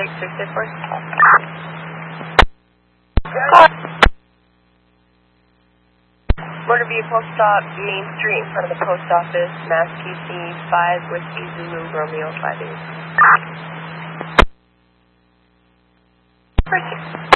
664. Motor vehicle stop Main Street in front of the post office, Mass PC 5 Whiskey Zulu Romeo 58.